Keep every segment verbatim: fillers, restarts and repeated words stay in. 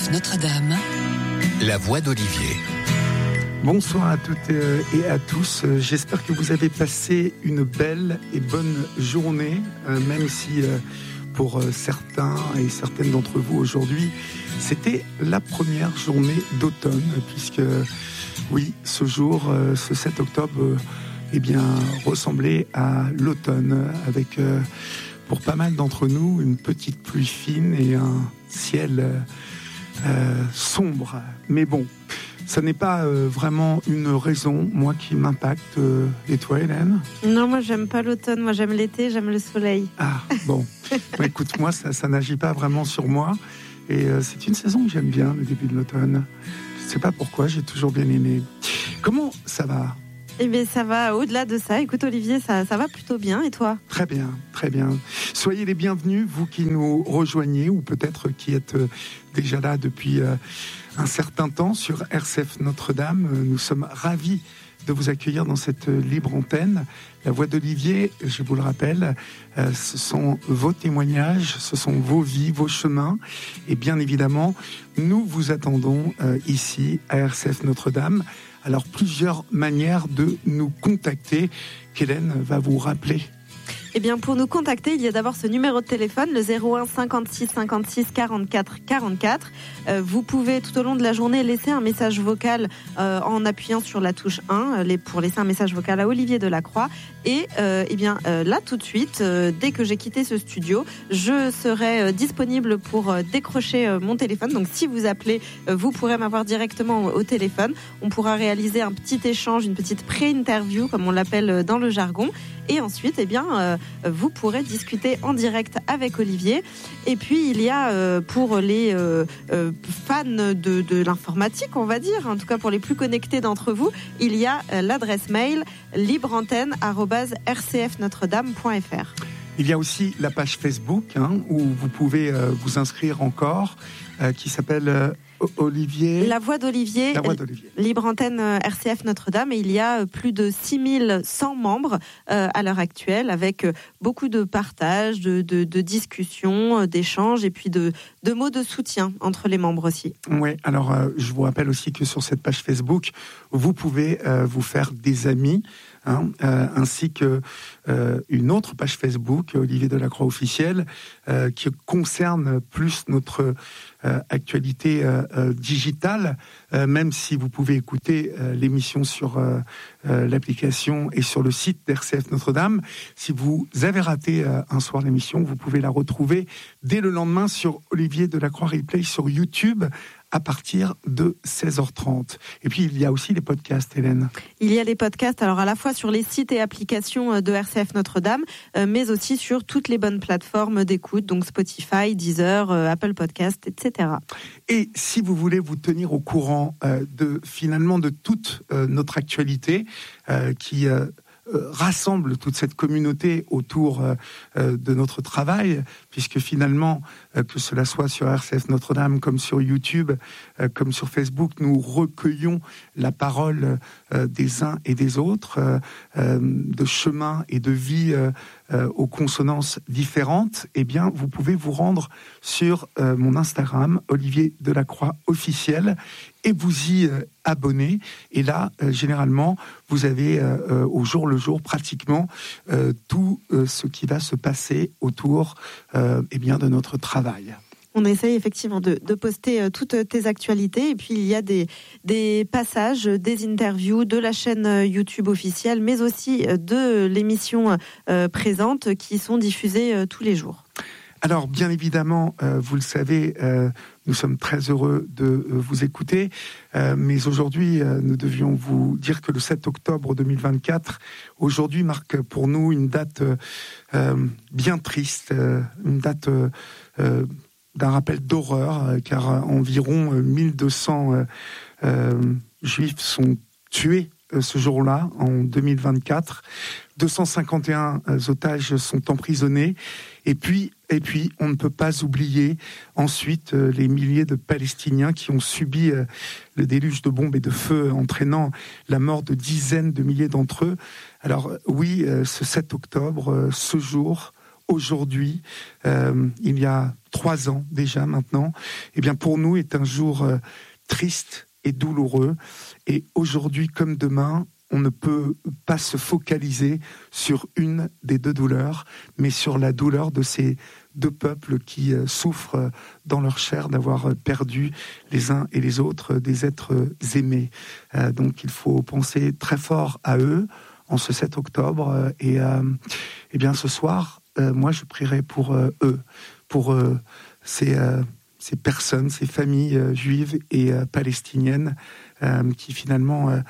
F Notre-Dame, la voix d'Olivier. Bonsoir à toutes et à tous. J'espère que vous avez passé une belle et bonne journée, même si pour certains et certaines d'entre vous aujourd'hui, c'était la première journée d'automne, puisque oui, ce jour, ce sept octobre, eh bien, ressemblait à l'automne, avec pour pas mal d'entre nous une petite pluie fine et un ciel euh, sombre. Mais bon, ça n'est pas euh, vraiment une raison, moi, qui m'impacte. Euh, et toi, Hélène ? Non, moi, j'aime pas l'automne. Moi, j'aime l'été, j'aime le soleil. Ah, bon. Bah, écoute, moi, ça, ça n'agit pas vraiment sur moi. Et euh, c'est une saison que j'aime bien, le début de l'automne. Je ne sais pas pourquoi, j'ai toujours bien aimé. Comment ça va ? Eh bien, ça va au-delà de ça. Écoute, Olivier, ça, ça va plutôt bien. Et toi ? Très bien, très bien. Soyez les bienvenus, vous qui nous rejoignez ou peut-être qui êtes déjà là depuis un certain temps sur R C F Notre-Dame. Nous sommes ravis de vous accueillir dans cette libre antenne. La voix d'Olivier, je vous le rappelle, ce sont vos témoignages, ce sont vos vies, vos chemins. Et bien évidemment, nous vous attendons ici à R C F Notre-Dame. Alors, plusieurs manières de nous contacter qu'Hélène va vous rappeler. Eh bien, pour nous contacter, il y a d'abord ce numéro de téléphone, le zéro un cinquante-six cinquante-six quarante-quatre quarante-quatre. Euh, vous pouvez tout au long de la journée laisser un message vocal euh, en appuyant sur la touche un les, pour laisser un message vocal à Olivier Delacroix. Et euh, eh bien, euh, là, tout de suite, euh, dès que j'ai quitté ce studio, je serai euh, disponible pour euh, décrocher euh, mon téléphone. Donc, si vous appelez, euh, vous pourrez m'avoir directement au, au téléphone. On pourra réaliser un petit échange, une petite pré-interview, comme on l'appelle dans le jargon. Et ensuite, eh bien, euh, vous pourrez discuter en direct avec Olivier. Et puis, il y a euh, pour les euh, euh, fans de, de l'informatique, on va dire, en tout cas pour les plus connectés d'entre vous, il y a euh, l'adresse mail libreantenne arobase r c f notre dame point f r. Il y a aussi la page Facebook hein, où vous pouvez euh, vous inscrire encore, euh, qui s'appelle euh, Olivier. La voix d'Olivier. La voix d'Olivier. Libre antenne R C F Notre-Dame. Et il y a plus de six mille cent membres euh, à l'heure actuelle, avec beaucoup de partages, de, de, de discussions, d'échanges et puis de, de mots de soutien entre les membres aussi. Oui, alors euh, je vous rappelle aussi que sur cette page Facebook, vous pouvez euh, vous faire des amis. Hein, euh, ainsi que euh, une autre page Facebook, Olivier Delacroix officiel, euh, qui concerne plus notre euh, actualité euh, euh, digitale, euh, même si vous pouvez écouter euh, l'émission sur euh, euh, l'application et sur le site d'R C F Notre-Dame. Si vous avez raté euh, un soir l'émission, vous pouvez la retrouver dès le lendemain sur Olivier Delacroix Replay sur YouTube, à partir de seize heures trente. Et puis, il y a aussi les podcasts, Hélène. Il y a les podcasts, alors à la fois sur les sites et applications de R C F Notre-Dame, euh, mais aussi sur toutes les bonnes plateformes d'écoute, donc Spotify, Deezer, euh, Apple Podcast, et cetera. Et si vous voulez vous tenir au courant euh, de, finalement, de toute euh, notre actualité, euh, qui... Euh, Euh, rassemble toute cette communauté autour euh, euh, de notre travail, puisque finalement, euh, que cela soit sur R C F Notre-Dame, comme sur YouTube, euh, comme sur Facebook, nous recueillons la parole euh, des uns et des autres, euh, euh, de chemin et de vie euh, euh, aux consonances différentes. Eh bien, vous pouvez vous rendre sur euh, mon Instagram, Olivier Delacroix officiel, et vous y euh, abonner. Et là, euh, généralement, vous avez euh, euh, au jour le jour pratiquement euh, tout euh, ce qui va se passer autour euh, eh bien, de notre travail. On essaye effectivement de, de poster euh, toutes tes actualités et puis il y a des, des passages, des interviews de la chaîne YouTube officielle, mais aussi de l'émission euh, présente qui sont diffusées euh, tous les jours. Alors, bien évidemment, euh, vous le savez, euh, nous sommes très heureux de euh, vous écouter, euh, mais aujourd'hui, euh, nous devions vous dire que le sept octobre deux mille vingt-quatre, aujourd'hui, marque pour nous une date euh, bien triste, euh, une date euh, euh, d'un rappel d'horreur, euh, car environ mille deux cents euh, euh, juifs sont tués euh, ce jour-là, en deux mille vingt-quatre. deux cent cinquante et un euh, otages sont emprisonnés. Et puis, et puis, on ne peut pas oublier ensuite euh, les milliers de Palestiniens qui ont subi euh, le déluge de bombes et de feu, entraînant la mort de dizaines de milliers d'entre eux. Alors oui, euh, ce sept octobre, euh, ce jour aujourd'hui, euh, il y a trois ans déjà maintenant, eh bien pour nous est un jour euh, triste et douloureux. Et aujourd'hui comme demain, on ne peut pas se focaliser sur une des deux douleurs, mais sur la douleur de ces deux peuples qui euh, souffrent dans leur chair d'avoir perdu les uns et les autres des êtres aimés. Euh, donc il faut penser très fort à eux en ce sept octobre. Euh, et euh, eh bien ce soir, euh, moi je prierai pour euh, eux, pour euh, ces, euh, ces personnes, ces familles euh, juives et euh, palestiniennes euh, qui finalement euh,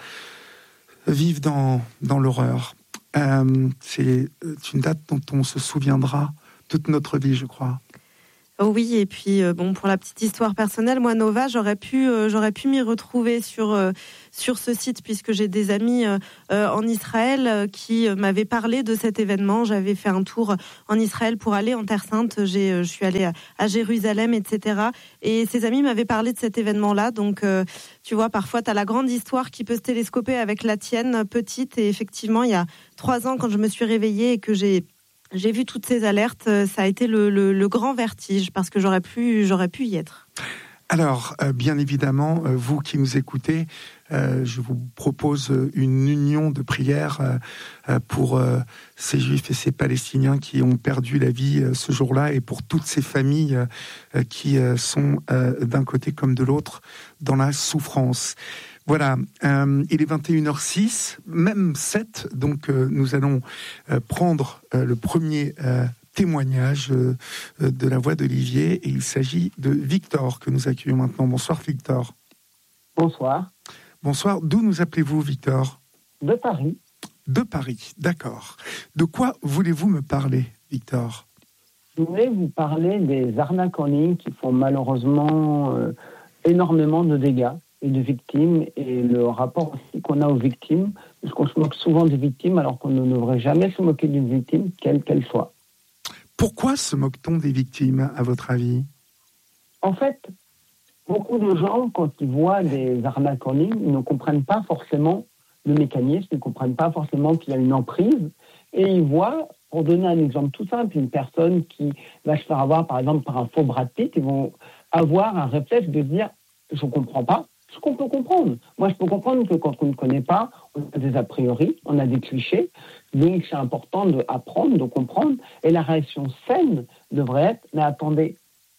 vivent dans, dans l'horreur. Euh, c'est une date dont on se souviendra toute notre vie, je crois. Oh oui, et puis euh, bon, pour la petite histoire personnelle, moi Nova, j'aurais pu, euh, j'aurais pu m'y retrouver sur euh, sur ce site puisque j'ai des amis euh, euh, en Israël euh, qui euh, m'avaient parlé de cet événement. J'avais fait un tour en Israël pour aller en Terre Sainte. J'ai, euh, je suis allée à, à Jérusalem, et cetera. Et ces amis m'avaient parlé de cet événement-là. Donc, euh, tu vois, parfois tu as la grande histoire qui peut se télescoper avec la tienne petite. Et effectivement, il y a trois ans, quand je me suis réveillée et que j'ai J'ai vu toutes ces alertes, ça a été le, le, le grand vertige parce que j'aurais pu, j'aurais pu y être. Alors, euh, bien évidemment, euh, vous qui nous écoutez, euh, je vous propose une union de prière euh, pour euh, ces Juifs et ces Palestiniens qui ont perdu la vie euh, ce jour-là et pour toutes ces familles euh, qui euh, sont euh, d'un côté comme de l'autre dans la souffrance. Voilà, euh, il est vingt et une heures six, même sept, donc euh, nous allons euh, prendre euh, le premier euh, témoignage euh, de la voix d'Olivier, et il s'agit de Victor que nous accueillons maintenant. Bonsoir Victor. Bonsoir. Bonsoir, d'où nous appelez-vous Victor ? De Paris. De Paris, d'accord. De quoi voulez-vous me parler, Victor ? Je voulais vous parler des arnaques en ligne qui font malheureusement euh, énormément de dégâts et de victimes, et le rapport aussi qu'on a aux victimes, parce qu'on se moque souvent des victimes alors qu'on ne devrait jamais se moquer d'une victime, quelle qu'elle soit. Pourquoi se moque-t-on des victimes, à votre avis ? En fait, beaucoup de gens, quand ils voient des arnaques en ligne, ils ne comprennent pas forcément le mécanisme, ils ne comprennent pas forcément qu'il y a une emprise, et ils voient, pour donner un exemple tout simple, une personne qui va se faire avoir par exemple par un faux Brad Pitt, ils vont avoir un réflexe de dire « je ne comprends pas ». Ce qu'on peut comprendre. Moi, je peux comprendre que quand on ne connaît pas, on a des a priori, on a des clichés. Donc, c'est important d'apprendre, de comprendre. Et la réaction saine devrait être, mais attendez,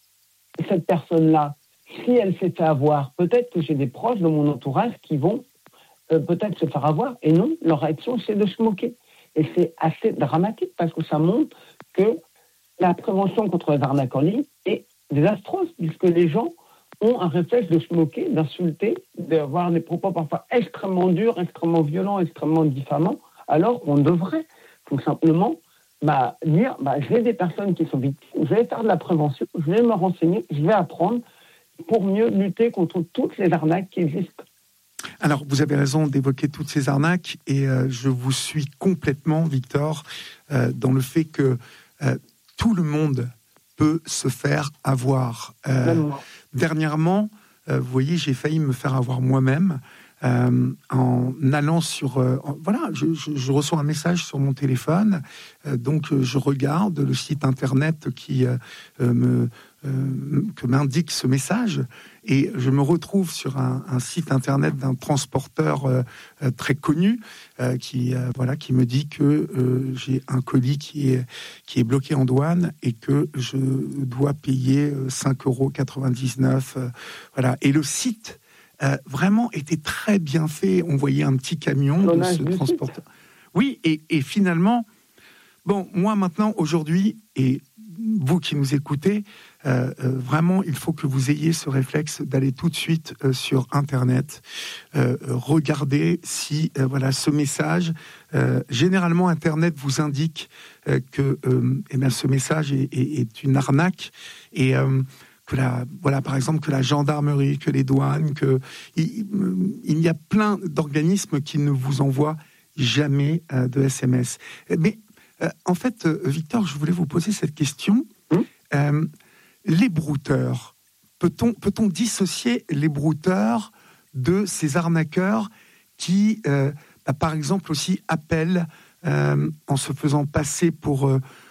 cette personne-là, si elle s'est fait avoir, peut-être que j'ai des proches de mon entourage qui vont euh, peut-être se faire avoir. Et non, leur réaction, c'est de se moquer. Et c'est assez dramatique parce que ça montre que la prévention contre les arnaques en ligne est désastreuse, puisque les gens ont un réflexe de se moquer, d'insulter, d'avoir des propos parfois extrêmement durs, extrêmement violents, extrêmement diffamants, alors qu'on devrait tout simplement bah, dire bah, j'ai des personnes qui sont victimes, je vais faire de la prévention, je vais me renseigner, je vais apprendre pour mieux lutter contre toutes les arnaques qui existent. Alors, vous avez raison d'évoquer toutes ces arnaques, et euh, je vous suis complètement, Victor, euh, dans le fait que euh, tout le monde peut se faire avoir. Euh, dernièrement, euh, vous voyez, j'ai failli me faire avoir moi-même euh, en allant sur... Euh, en, voilà, je, je, je reçois un message sur mon téléphone, euh, donc euh, je regarde le site internet qui euh, me... Euh, que m'indique ce message, et je me retrouve sur un, un site internet d'un transporteur euh, euh, très connu euh, qui euh, voilà qui me dit que euh, j'ai un colis qui est qui est bloqué en douane et que je dois payer cinq euros quatre-vingt-dix-neuf. Euh, voilà, et le site euh, vraiment était très bien fait. On voyait un petit camion de ce transporteur. Oui, et, et finalement, bon, moi maintenant aujourd'hui, et vous qui nous écoutez, euh, euh, vraiment, il faut que vous ayez ce réflexe d'aller tout de suite euh, sur Internet, euh, regarder si euh, voilà ce message. Euh, généralement, Internet vous indique euh, que euh, eh bien, ce message est, est, est une arnaque, et euh, que la voilà par exemple que la gendarmerie, que les douanes, que il, il y a plein d'organismes qui ne vous envoient jamais euh, de S M S. Mais euh, en fait, euh, Victor, je voulais vous poser cette question. Mmh. Euh, les brouteurs, peut-on, peut-on dissocier les brouteurs de ces arnaqueurs qui, euh, bah, par exemple, aussi appellent euh, en se faisant passer pour euh,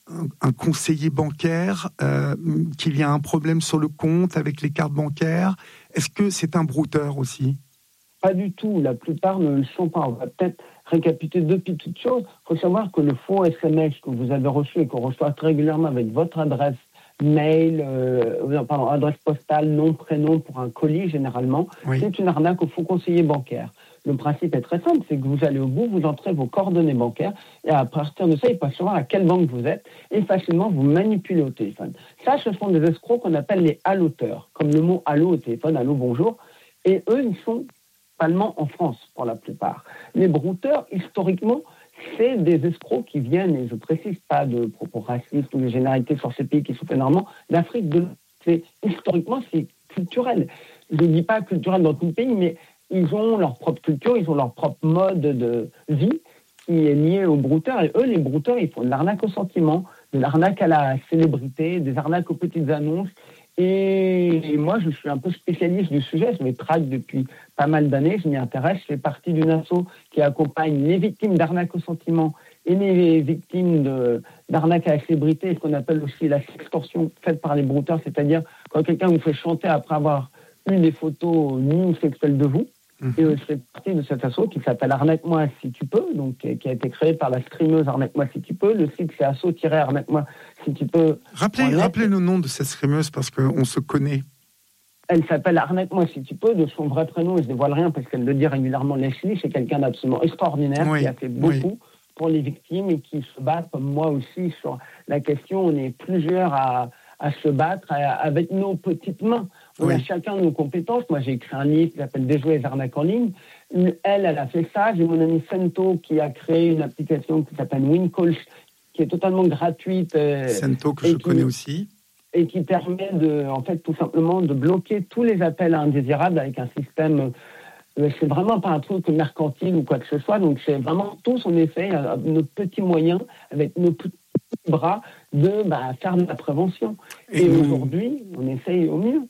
un, un conseiller bancaire, euh, qu'il y a un problème sur le compte avec les cartes bancaires. Est-ce que c'est un brouteur aussi ? Pas du tout. La plupart ne le sont pas. On va peut-être récapituler deux petites choses. Il faut savoir que le faux S M S que vous avez reçu et qu'on reçoit très régulièrement avec votre adresse mail, euh, pardon, adresse postale, nom, prénom pour un colis généralement, oui. C'est une arnaque au faux conseiller bancaire. Le principe est très simple, c'est que vous allez au bout, vous entrez vos coordonnées bancaires et à partir de ça, il faut savoir à quelle banque vous êtes et facilement vous manipulez au téléphone. Ça, ce sont des escrocs qu'on appelle les alloteurs, comme le mot allô au téléphone, allô, bonjour. Et eux, ils sont principalement en France pour la plupart. Les brouteurs, historiquement, c'est des escrocs qui viennent, et je précise pas de propos racistes ou de généralités sur ces pays qui sont énormément, d'Afrique de l'Ouest. Historiquement, c'est culturel. Je ne dis pas culturel dans tout le pays, mais ils ont leur propre culture, ils ont leur propre mode de vie qui est lié aux brouteurs. Et eux, les brouteurs, ils font de l'arnaque au sentiment, de l'arnaque à la célébrité, des arnaques aux petites annonces. Et moi, je suis un peu spécialiste du sujet. Je me traque depuis pas mal d'années. Je m'y intéresse. Je fais partie d'une asso qui accompagne les victimes d'arnaque au sentiment et les victimes de, d'arnaque à la célébrité, ce qu'on appelle aussi la sextorsion faite par les brouteurs, c'est-à-dire quand quelqu'un vous fait chanter après avoir eu des photos nues sexuelles de vous. Mmh. Et je fais partie de cet asso qui s'appelle Arnaque-moi si tu peux, donc qui a été créé par la streameuse Arnaque-moi si tu peux. Le site c'est asso-arnaque-moi si tu peux. Rappelez, rappelez le nom de cette streameuse parce qu'on se connaît. Elle s'appelle Arnaque-moi si tu peux, de son vrai prénom, je ne dévoile rien parce qu'elle le dit régulièrement, Leslie, c'est quelqu'un d'absolument extraordinaire, oui, qui a fait beaucoup oui. pour les victimes et qui se bat comme moi aussi sur la question. On est plusieurs à, à se battre à, avec nos petites mains. On oui. a chacun nos compétences. Moi, j'ai écrit un livre qui s'appelle Déjouer les arnaques en ligne. Elle, elle a fait ça. J'ai mon ami Sento qui a créé une application qui s'appelle WinCall, qui est totalement gratuite. Euh, Sento, que je qui, connais aussi. Et qui permet, de, en fait, tout simplement de bloquer tous les appels indésirables avec un système. Euh, c'est vraiment pas un truc mercantile ou quoi que ce soit. Donc, c'est vraiment tous, on essaie, euh, nos petits moyens, avec nos petits bras, de bah, faire de la prévention. Et, et nous... aujourd'hui, on essaye au mieux.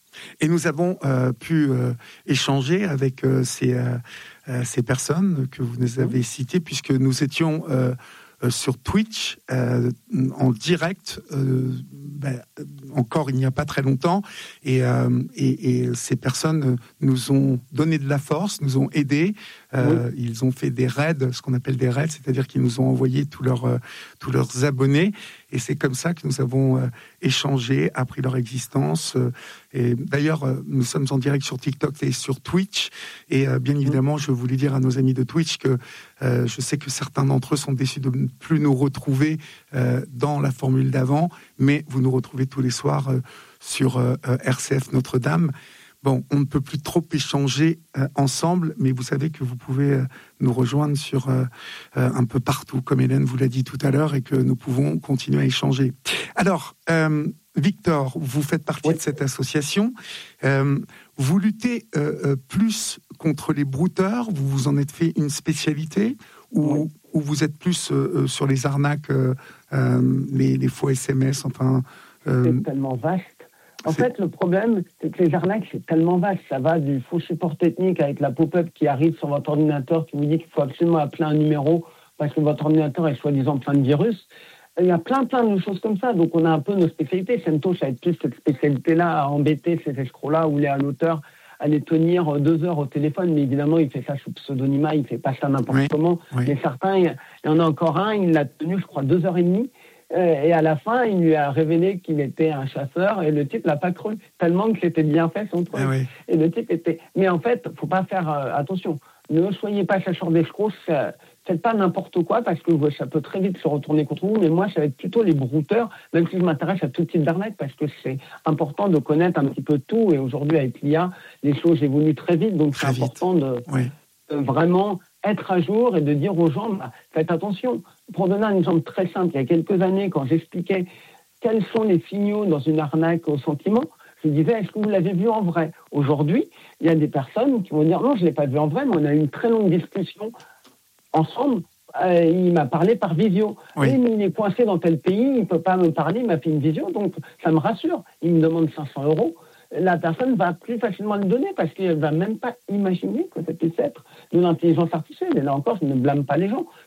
Et nous avons euh, pu euh, échanger avec euh, ces, euh, ces personnes que vous nous avez citées, puisque nous étions euh, euh, sur Twitch euh, en direct, euh, ben, encore il n'y a pas très longtemps, et, euh, et, et ces personnes nous ont donné de la force, nous ont aidés. Euh, oui. Ils ont fait des raids, ce qu'on appelle des raids, c'est-à-dire qu'ils nous ont envoyé tous leurs, euh, tous leurs abonnés. Et c'est comme ça que nous avons euh, échangé, appris leur existence. Euh, et d'ailleurs, euh, nous sommes en direct sur TikTok et sur Twitch. Et euh, bien évidemment, je voulais dire à nos amis de Twitch que euh, je sais que certains d'entre eux sont déçus de ne plus nous retrouver euh, dans la formule d'avant, mais vous nous retrouvez tous les soirs euh, sur euh, R C F Notre-Dame. Bon, on ne peut plus trop échanger euh, ensemble, mais vous savez que vous pouvez euh, nous rejoindre sur euh, euh, un peu partout, comme Hélène vous l'a dit tout à l'heure, et que nous pouvons continuer à échanger. Alors, euh, Victor, vous faites partie oui. de cette association. Euh, vous luttez euh, euh, plus contre les brouteurs. Vous vous en êtes fait une spécialité, ou, oui. ou vous êtes plus euh, sur les arnaques, euh, euh, les, les faux S M S, enfin. Euh, c'est tellement vaste. En c'est... fait, le problème, c'est que les arnaques, c'est tellement vaste. Ça va du faux support technique avec la pop-up qui arrive sur votre ordinateur qui vous dit qu'il faut absolument appeler un numéro parce que votre ordinateur est soi-disant plein de virus. Il y a plein, plein de choses comme ça. Donc, on a un peu nos spécialités. Sento, ça va être plus cette spécialité-là, à embêter ces escrocs-là où les à l'auteur à les tenir deux heures au téléphone. Mais évidemment, il fait ça sous pseudonymat, il ne fait pas ça n'importe oui, comment. Oui. Mais certains, il y en a encore un, il l'a tenu, je crois, deux heures et demie. Et à la fin, il lui a révélé qu'il était un chasseur et le type l'a pas cru, tellement que c'était bien fait son truc. Ah oui. Et le type était... Mais en fait, faut pas faire euh, attention. Ne soyez pas chasseur d'escrocs, faites pas n'importe quoi parce que ça peut très vite se retourner contre vous. Mais moi, ça va être plutôt les brouteurs, même si je m'intéresse à tout type d'arnaque parce que c'est important de connaître un petit peu tout. Et aujourd'hui, avec l'I A, les choses évoluent très vite, donc très c'est vite. important de, oui. de vraiment être à jour et de dire aux gens, bah, faites attention. Pour donner un exemple très simple, il y a quelques années, quand j'expliquais quels sont les signaux dans une arnaque au sentiment, je disais, est-ce que vous l'avez vu en vrai ? Aujourd'hui, il y a des personnes qui vont dire, non, je ne l'ai pas vu en vrai, mais on a eu une très longue discussion ensemble. Euh, il m'a parlé par visio. Oui. Oui, mais il est coincé dans tel pays, il ne peut pas me parler, il m'a fait une visio, donc ça me rassure. Il me demande cinq cents euros. La personne va plus facilement le donner parce qu'elle ne va même pas imaginer que ça puisse être de l'intelligence artificielle. Et là encore, je ne blâme pas les gens.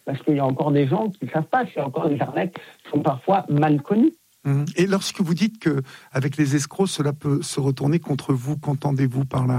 parce qu'il y a encore des gens qui ne savent pas, il y a encore des arnaques qui sont parfois mal connues. Et lorsque vous dites qu'avec les escrocs, cela peut se retourner contre vous, qu'entendez-vous par là ?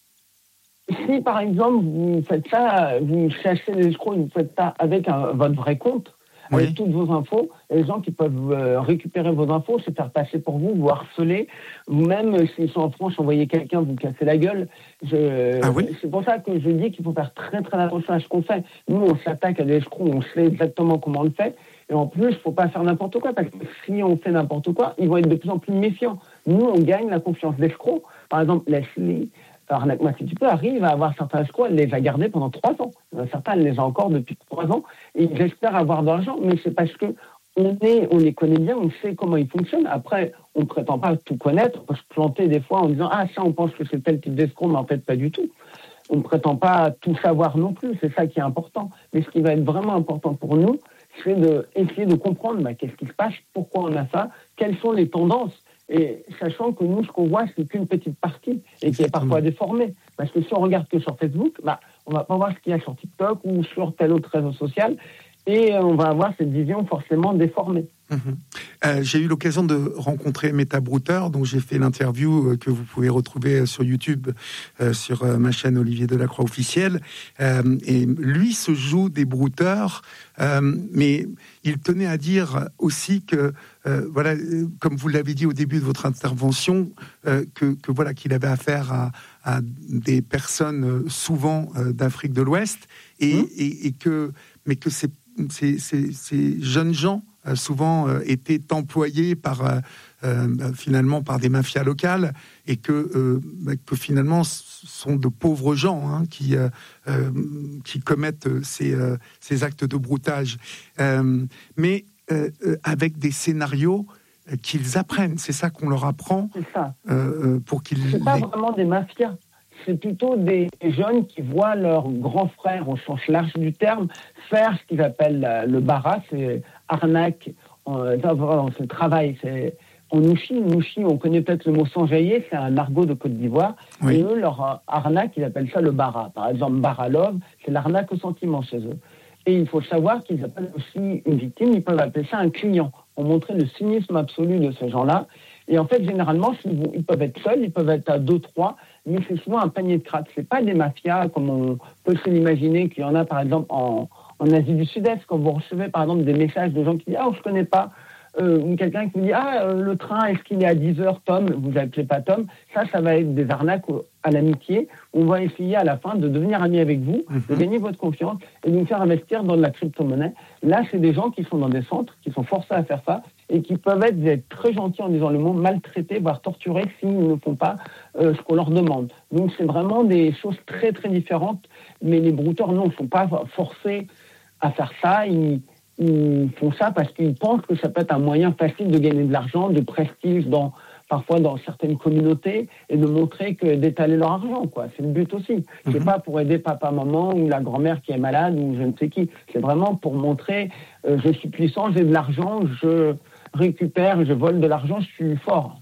Si, par exemple, vous faites ça, vous cherchez des escrocs, vous faites ça avec un, votre vrai compte, oui. avec toutes vos infos, et les gens qui peuvent euh, récupérer vos infos, se faire passer pour vous, vous harceler, vous-même, euh, s'ils sont en France, envoyer quelqu'un, vous casser la gueule. Je, ah oui c'est pour ça que je dis qu'il faut faire très très attention à ce qu'on fait. Nous, on s'attaque à des escrocs, on sait exactement comment on le fait, et en plus, il ne faut pas faire n'importe quoi, parce que si on fait n'importe quoi, ils vont être de plus en plus méfiants. Nous, on gagne la confiance des escrocs. Par exemple, Leslie... Arnaque-moi si tu peux, arrive à avoir certains escrocs, elle les a gardés pendant trois ans. Certains, elle les a encore depuis trois ans. Et ils espèrent avoir de l'argent, mais c'est parce que on, est, on les connaît bien, on sait comment ils fonctionnent. Après, on ne prétend pas tout connaître. On peut se planter des fois en disant « Ah, ça, on pense que c'est tel type d'escroc, mais en fait, pas du tout. » On ne prétend pas tout savoir non plus. C'est ça qui est important. Mais ce qui va être vraiment important pour nous, c'est d'essayer de comprendre bah, qu'est-ce qui se passe, pourquoi on a ça, quelles sont les tendances. Et sachant que nous, ce qu'on voit, c'est qu'une petite partie et qui est parfois déformée. Parce que si on regarde que sur Facebook, bah, on ne va pas voir ce qu'il y a sur TikTok ou sur tel autre réseau social. Et on va avoir cette vision forcément déformée. Mmh. Euh, j'ai eu l'occasion de rencontrer Meta Brouter, dont j'ai fait l'interview euh, que vous pouvez retrouver sur YouTube, euh, sur euh, ma chaîne Olivier Delacroix officielle. Euh, et lui se joue des brouteurs, euh, mais il tenait à dire aussi que, euh, voilà, comme vous l'avez dit au début de votre intervention, euh, que, que voilà qu'il avait affaire à, à des personnes souvent euh, d'Afrique de l'Ouest, et, mmh. et, et que, mais que ces, ces, ces, ces jeunes gens Euh, souvent euh, étaient employés par euh, euh, finalement par des mafias locales et que, euh, bah, que finalement ce sont de pauvres gens hein, qui, euh, euh, qui commettent ces, euh, ces actes de broutage. Euh, mais euh, avec des scénarios qu'ils apprennent, c'est ça qu'on leur apprend. C'est ça. Euh, pour qu'ils. C'est pas vraiment des mafias. C'est plutôt des jeunes qui voient leur grand frère, au sens large du terme, faire ce qu'ils appellent le bara, c'est arnaque, euh, dans ce travail, c'est en Nouchi. Nouchi, on connaît peut-être le mot sanjaillé, c'est un argot de Côte d'Ivoire. Oui. Et eux, leur arnaque, ils appellent ça le bara. Par exemple, bara love, c'est l'arnaque au sentiment chez eux. Et il faut savoir qu'ils appellent aussi une victime, ils peuvent appeler ça un client, pour montrer le cynisme absolu de ces gens-là. Et en fait, généralement, ils peuvent être seuls, ils peuvent être à deux, trois, mais c'est souvent un panier de crack. C'est pas des mafias comme on peut se l'imaginer qu'il y en a, par exemple, en, en Asie du Sud-Est, quand vous recevez, par exemple, des messages de gens qui disent « Ah, on se connaît pas », euh, ou quelqu'un qui vous dit « Ah, euh, le train, est-ce qu'il est à dix heures, Tom ?» Vous n'appelez pas Tom. Ça, ça va être des arnaques à l'amitié. On va essayer à la fin de devenir amis avec vous, mm-hmm. de gagner votre confiance et de vous faire investir dans de la crypto-monnaie. Là, c'est des gens qui sont dans des centres, qui sont forcés à faire ça et qui peuvent être, être très gentils en disant le mot, maltraités, voire torturés s'ils ne font pas euh, ce qu'on leur demande. Donc, c'est vraiment des choses très, très différentes. Mais les brouteurs, non, ne sont pas forcés à faire ça. Ils, ils font ça parce qu'ils pensent que ça peut être un moyen facile de gagner de l'argent, de prestige, dans, parfois dans certaines communautés, et de montrer que d'étaler leur argent, quoi. C'est le but aussi. Mm-hmm. C'est pas pour aider papa, maman, ou la grand-mère qui est malade, ou je ne sais qui. C'est vraiment pour montrer, euh, je suis puissant, j'ai de l'argent, je récupère, je vole de l'argent, je suis fort.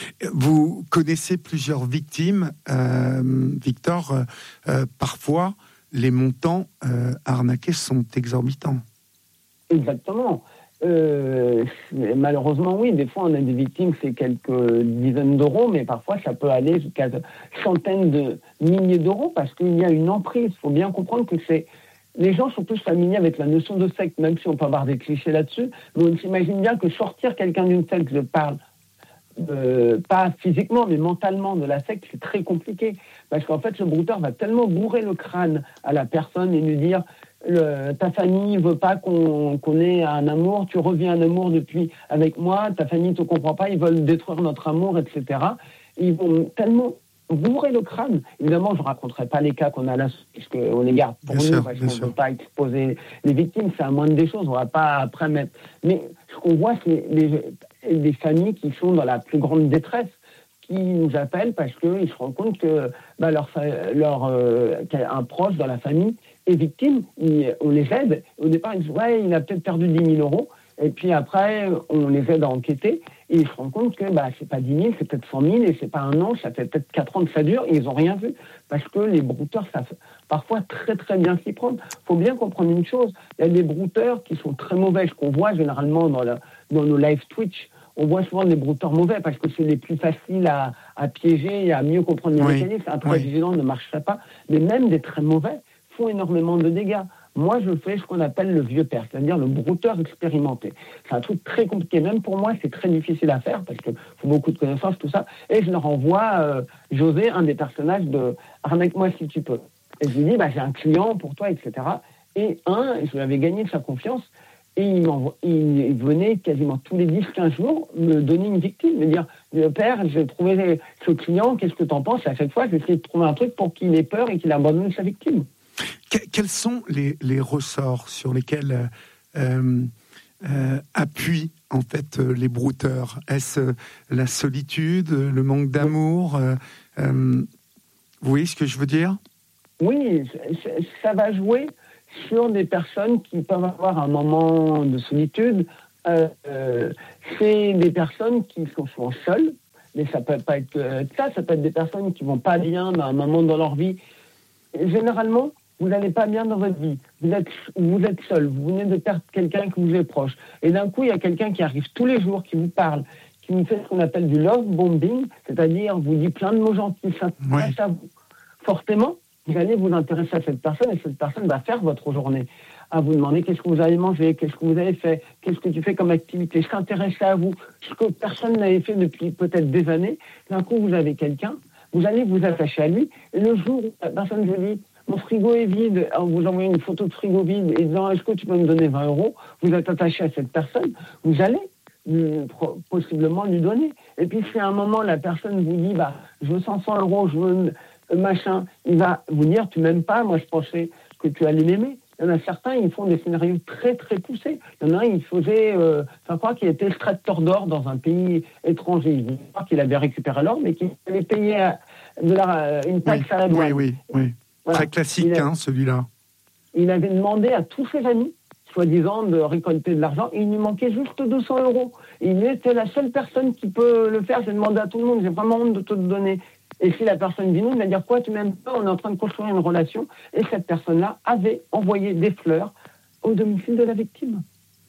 Vous connaissez plusieurs victimes, euh, Victor. Euh, parfois, les montants euh, arnaqués sont exorbitants. Exactement. Euh, malheureusement, oui. Des fois, on a des victimes, c'est quelques dizaines d'euros, mais parfois, ça peut aller jusqu'à centaines de milliers d'euros parce qu'il y a une emprise. Il faut bien comprendre que c'est... Les gens sont plus familiers avec la notion de secte, même si on peut avoir des clichés là-dessus, mais on s'imagine bien que sortir quelqu'un d'une secte, je parle euh, pas physiquement, mais mentalement de la secte, c'est très compliqué. Parce qu'en fait, le brouteur va tellement bourrer le crâne à la personne et lui dire le, ta famille ne veut pas qu'on, qu'on ait un amour, tu reviens un amour depuis avec moi, ta famille ne te comprend pas, ils veulent détruire notre amour, et cetera. Et ils vont tellement bourrer le crâne. Évidemment, je ne raconterai pas les cas qu'on a là, puisqu'on les garde pour bien nous, sûr, parce qu'on ne veut pas exposer les victimes, c'est la moindre des choses, on ne va pas après mettre... Mais ce qu'on voit, c'est les, les familles qui sont dans la plus grande détresse, qui nous appellent parce qu'ils se rendent compte que bah, leur, leur, euh, un proche dans la famille est victime, il, on les aide. Au départ, ils disent « Ouais, il a peut-être perdu dix mille euros », et puis après, on les aide à enquêter, Et ils se rendent compte que bah, c'est pas dix mille, c'est peut-être cent mille, et c'est pas un an, ça fait peut-être quatre ans que ça dure, et ils n'ont rien vu. Parce que les brouteurs savent parfois très très bien s'y prendre. Il faut bien comprendre une chose, il y a des brouteurs qui sont très mauvais, ce qu'on voit généralement dans, la, dans nos live Twitch. On voit souvent des brouteurs mauvais parce que c'est les plus faciles à, à piéger et à mieux comprendre les oui. mécanismes. Un très vigilant oui. ne marcherait pas. Mais même des très mauvais font énormément de dégâts. Moi, je fais ce qu'on appelle le vieux père, c'est-à-dire le brouteur expérimenté. C'est un truc très compliqué. Même pour moi, c'est très difficile à faire parce qu'il faut beaucoup de connaissances, tout ça. Et je leur envoie euh, José, un des personnages de « Arnaque-moi si tu peux ». Et je lui dis bah, « J'ai un client pour toi, et cetera » Et un, je lui avais gagné sa confiance. Et il, il venait quasiment tous les dix à quinze jours me donner une victime, me dire « Père, j'ai trouvé ce client, qu'est-ce que tu en penses ?» À chaque fois, j'essaie de trouver un truc pour qu'il ait peur et qu'il abandonne sa victime. Quels sont les, les ressorts sur lesquels euh, euh, appuient en fait les brouteurs ? Est-ce la solitude, le manque d'amour euh, euh, Vous voyez ce que je veux dire ? Oui, ça va jouer sur des personnes qui peuvent avoir un moment de solitude. Euh, euh, c'est des personnes qui sont souvent seules, mais ça peut pas être euh, ça, ça peut être des personnes qui vont pas bien à un moment dans leur vie. Et généralement, vous n'allez pas bien dans votre vie, vous êtes, vous êtes seul, vous venez de perdre quelqu'un qui vous est proche, et d'un coup, il y a quelqu'un qui arrive tous les jours, qui vous parle, qui vous fait ce qu'on appelle du love bombing, c'est-à-dire vous dit plein de mots gentils, ça s'intéresse ouais. à vous. Fortement, vous allez vous intéresser à cette personne, et cette personne va faire votre journée, à vous demander qu'est-ce que vous avez mangé, qu'est-ce que vous avez fait, qu'est-ce que tu fais comme activité, s'intéresser à vous, ce que personne n'avait fait depuis peut-être des années. D'un coup, vous avez quelqu'un, vous allez vous attacher à lui, et le jour où la personne vous dit mon frigo est vide, vous envoyez une photo de frigo vide et disant est-ce que tu peux me donner vingt euros, vous êtes attaché à cette personne, vous allez lui, possiblement lui donner. Et puis si à un moment la personne vous dit bah je veux cinq cents euros, je veux machin, il va vous dire tu m'aimes pas, moi je pensais que tu allais m'aimer. Il y en a certains, ils font des scénarios très très poussés. Il y en a un, il faisait, euh, enfin quoi, qu'il était extracteur d'or dans un pays étranger. Il dit pas qu'il avait récupéré l'or, mais qu'il allait payer de la, une taxe oui, à la douane. Oui, oui, oui. Voilà. Très classique, a, hein, celui-là. Il avait demandé à tous ses amis, soi-disant, de récolter de l'argent. Il lui manquait juste deux cents euros. Il était la seule personne qui peut le faire. J'ai demandé à tout le monde, j'ai vraiment honte de te le donner. Et si la personne dit non, il va dire quoi, tu m'aimes pas, on est en train de construire une relation. Et cette personne-là avait envoyé des fleurs au domicile de la victime.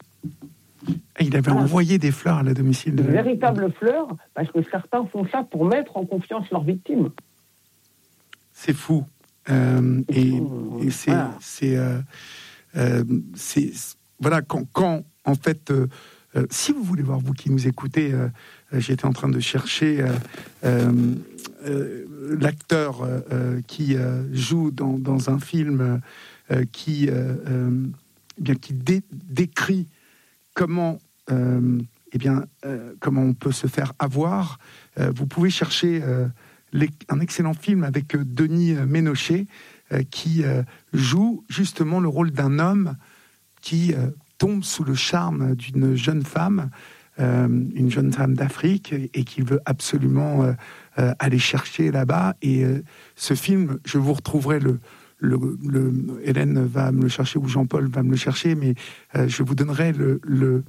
Et il avait voilà. envoyé des fleurs à la domicile de la victime. De véritables fleurs, parce que certains font ça pour mettre en confiance leur victime. C'est fou. Euh, et, et c'est, voilà. c'est, euh, euh, c'est, voilà, quand, quand en fait, euh, euh, si vous voulez voir, vous qui nous écoutez, euh, j'étais en train de chercher euh, euh, euh, l'acteur euh, qui euh, joue dans, dans un film euh, qui, euh, euh, bien, qui dé, décrit comment, euh, eh bien, euh, comment on peut se faire avoir. Euh, vous pouvez chercher. Euh, un excellent film avec Denis Ménochet euh, qui euh, joue justement le rôle d'un homme qui euh, tombe sous le charme d'une jeune femme, euh, une jeune femme d'Afrique, et qui veut absolument euh, euh, aller chercher là-bas. Et euh, ce film, je vous retrouverai le, le, le Hélène va me le chercher ou Jean-Paul va me le chercher, mais euh, je vous donnerai le, le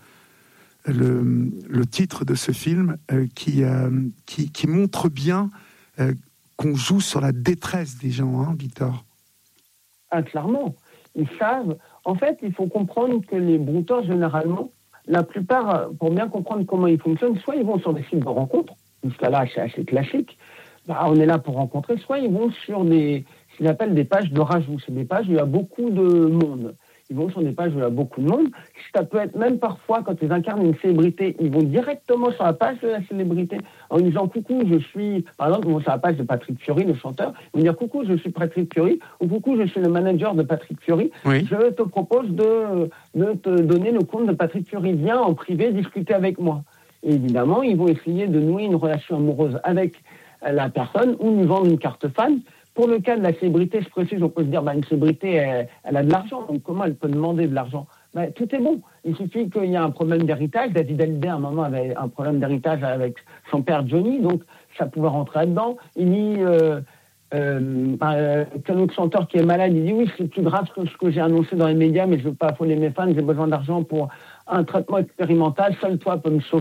le, le titre de ce film euh, qui, euh, qui qui montre bien Euh, qu'on joue sur la détresse des gens, hein, Victor. Ah, clairement. Ils savent. En fait, il faut comprendre que les brouteurs, généralement, la plupart, pour bien comprendre comment ils fonctionnent, soit ils vont sur des sites de rencontres, jusqu'à là, c'est assez classique. Bah, on est là pour rencontrer. Soit ils vont sur des, ce qu'ils appellent des pages de rajout. C'est des pages où il y a beaucoup de monde. Ils vont sur des pages où il y a beaucoup de monde. Ça peut être même parfois, quand ils incarnent une célébrité, ils vont directement sur la page de la célébrité en disant « Coucou, je suis... » Par exemple, ils vont sur la page de Patrick Fiori, le chanteur. Ils vont dire « Coucou, je suis Patrick Fiori » ou « Coucou, je suis le manager de Patrick Fiori. Oui. Je te propose de, de te donner le compte de Patrick Fiori. Viens en privé discuter avec moi. » Et évidemment, ils vont essayer de nouer une relation amoureuse avec la personne ou lui vendre une carte fan. Pour le cas de la célébrité, je précise, on peut se dire, bah, une célébrité, elle, elle a de l'argent, donc comment elle peut demander de l'argent ? Bah, tout est bon. Il suffit qu'il y ait un problème d'héritage. David Hallyday, à un moment, avait un problème d'héritage avec son père Johnny, donc ça pouvait rentrer là-dedans. Il dit, euh, euh, bah, qu'un autre chanteur qui est malade, il dit, oui, c'est plus grave que ce que j'ai annoncé dans les médias, mais je ne veux pas affoler mes fans, j'ai besoin d'argent pour un traitement expérimental, seul toi peux me sauver.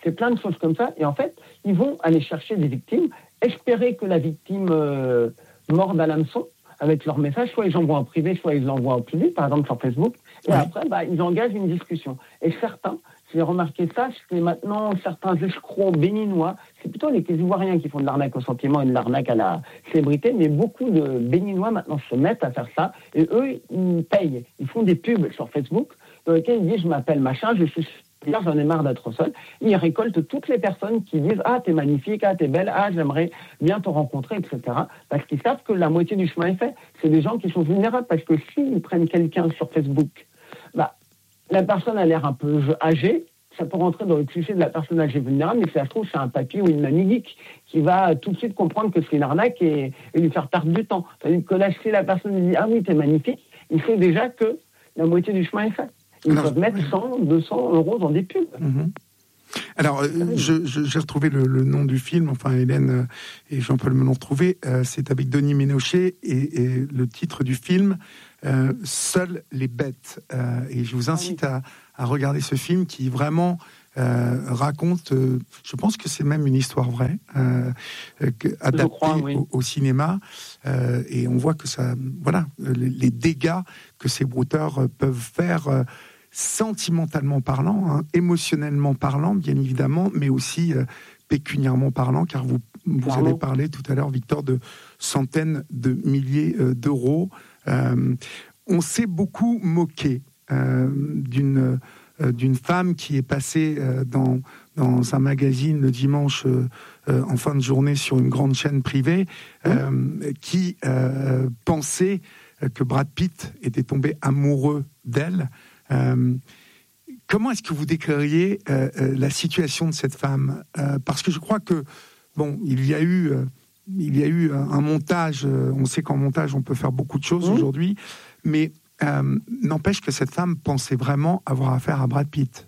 c'est plein de choses comme ça. Et en fait, ils vont aller chercher des victimes, espérer que la victime euh, morde à l'hameçon avec leur message. Soit ils envoient en privé, soit ils l'envoient en public, par exemple sur Facebook. Et ouais. après, bah, ils engagent une discussion. Et certains, j'ai remarqué ça, c'est maintenant certains escrocs béninois, c'est plutôt les Ivoiriens qui font de l'arnaque au sentiment et de l'arnaque à la célébrité, mais beaucoup de Béninois maintenant se mettent à faire ça, et eux, ils payent, ils font des pubs sur Facebook, dans lesquels ils disent « je m'appelle machin, je suis super, j'en ai marre d'être seul ». Ils récoltent toutes les personnes qui disent « ah, t'es magnifique, ah, t'es belle, ah, j'aimerais bien te rencontrer », et cetera. Parce qu'ils savent que la moitié du chemin est fait. C'est des gens qui sont vulnérables, parce que s'ils prennent quelqu'un sur Facebook, bah, la personne a l'air un peu âgée, ça peut rentrer dans le cliché de la personne âgée vulnérable, mais si ça se trouve, c'est un papy ou une mamie geek qui va tout de suite comprendre que c'est une arnaque et, et lui faire perdre du temps. Tandis que là, si la personne lui dit « ah oui, t'es magnifique », il sait déjà que la moitié du chemin est fait. Ils Alors, peuvent mettre cent, deux cents euros dans des pubs. Mm-hmm. Alors, euh, je, je, j'ai retrouvé le, le nom du film, enfin Hélène et Jean-Paul me l'ont retrouvé, euh, c'est avec Denis Ménochet, et, et le titre du film, euh, « Seules les bêtes euh, ». Et je vous incite ah, oui. à, à regarder ce film qui vraiment euh, raconte, euh, je pense que c'est même une histoire vraie, euh, adaptée crois, oui. au, au cinéma, euh, et on voit que ça, voilà, les, les dégâts que ces brouteurs peuvent faire, euh, sentimentalement parlant, hein, émotionnellement parlant, bien évidemment, mais aussi euh, pécuniairement parlant, car vous, vous avez parlé tout à l'heure, Victor, de centaines de milliers euh, d'euros. Euh, on s'est beaucoup moqué euh, d'une, euh, d'une femme qui est passée euh, dans, dans un magazine le dimanche euh, euh, en fin de journée sur une grande chaîne privée, euh, mmh. qui euh, pensait que Brad Pitt était tombé amoureux d'elle. Euh, comment est-ce que vous décririez euh, euh, la situation de cette femme, euh, parce que je crois que bon, il y a eu, euh, il y a eu un montage. Euh, on sait qu'en montage, on peut faire beaucoup de choses mmh. aujourd'hui, mais euh, n'empêche que cette femme pensait vraiment avoir affaire à Brad Pitt.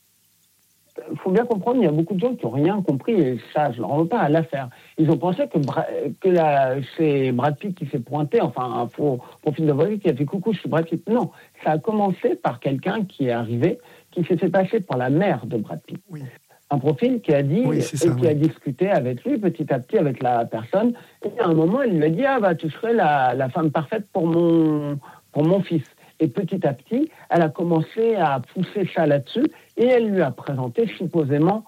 Il faut bien comprendre, il y a beaucoup de gens qui n'ont rien compris, et ça, je ne leur veux pas à l'affaire. Ils ont pensé que, Bra- que la, c'est Brad Pitt qui s'est pointé, enfin, un faux profil de voix qui a fait « coucou, je suis Brad Pitt ». Non, ça a commencé par quelqu'un qui est arrivé, qui s'est fait passer pour la mère de Brad Pitt. Oui. Un profil qui a dit, oui, ça, et qui oui. a discuté avec lui petit à petit avec la personne, et à un moment, elle lui a dit « ah bah, tu serais la, la femme parfaite pour mon, pour mon fils ». Et petit à petit, elle a commencé à pousser ça là-dessus, et elle lui a présenté supposément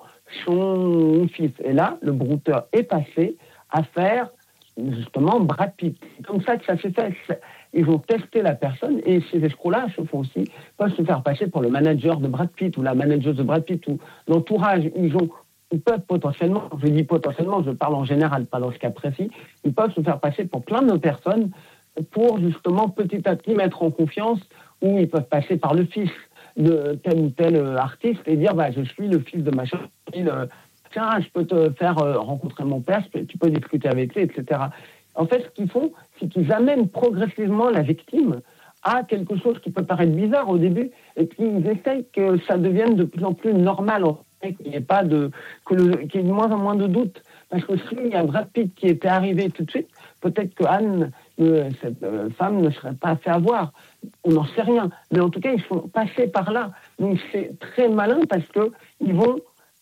son fils. Et là, le brouteur est passé à faire justement Brad Pitt. C'est comme ça que ça s'est fait. Ils ont testé la personne, et ces escrocs-là se font aussi, peuvent se faire passer pour le manager de Brad Pitt ou la manageuse de Brad Pitt ou l'entourage. Ils ont, ils peuvent potentiellement, je dis potentiellement, je parle en général, pas dans ce cas précis, ils peuvent se faire passer pour plein de personnes pour justement petit à petit mettre en confiance, ou ils peuvent passer par le fils de tel ou tel euh, artiste et dire bah, je suis le fils de machin, euh, tiens, je peux te faire euh, rencontrer mon père, tu peux discuter avec lui, et cetera. En fait, ce qu'ils font, c'est qu'ils amènent progressivement la victime à quelque chose qui peut paraître bizarre au début, et puis ils essayent que ça devienne de plus en plus normal, qu'il n'y ait pas de, que le, qu'il y ait de moins en moins de doutes. Parce que s'il y a Brad Pitt qui était arrivé tout de suite, peut-être que Anne, euh, cette euh, femme, ne serait pas fait avoir. On n'en sait rien. Mais en tout cas, ils sont passés par là. Donc c'est très malin parce qu'ils vont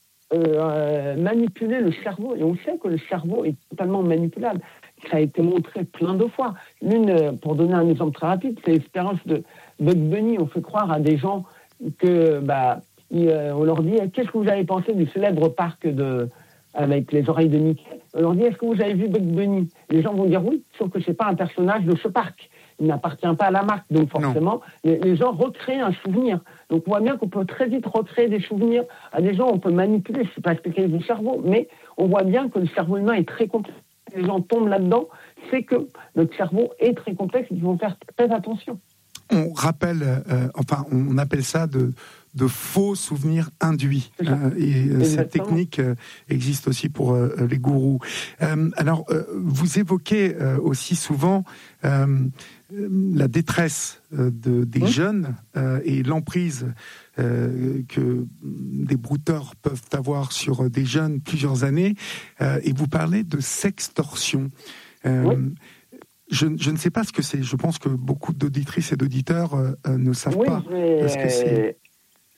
euh, manipuler le cerveau. Et on sait que le cerveau est totalement manipulable. Ça a été montré plein de fois. L'une, pour donner un exemple très rapide, c'est l'expérience de Bugs Bunny. On fait croire à des gens que, bah, ils, euh, on leur dit « Qu'est-ce que vous avez pensé du célèbre parc de... » avec les oreilles de Mickey, on leur dit « Est-ce que vous avez vu Bugs Bunny ?» Les gens vont dire oui, sauf que c'est pas un personnage de ce parc. Il n'appartient pas à la marque, donc forcément, les, les gens recréent un souvenir. Donc on voit bien qu'on peut très vite recréer des souvenirs à des gens, on peut manipuler, je ne suis pas spécialiste du cerveau, mais on voit bien que le cerveau humain est très complexe. Les gens tombent là-dedans, c'est que notre cerveau est très complexe et qu'ils vont faire très attention. On rappelle, euh, enfin, on appelle ça de... de faux souvenirs induits. Euh, et euh, cette technique euh, existe aussi pour euh, les gourous. Euh, alors, euh, vous évoquez euh, aussi souvent euh, la détresse euh, de, des mmh. jeunes euh, et l'emprise euh, que des brouteurs peuvent avoir sur des jeunes plusieurs années. Euh, et vous parlez de sextorsion. Euh, oui. Je, je ne sais pas ce que c'est. Je pense que beaucoup d'auditrices et d'auditeurs euh, ne savent oui, pas ce que c'est.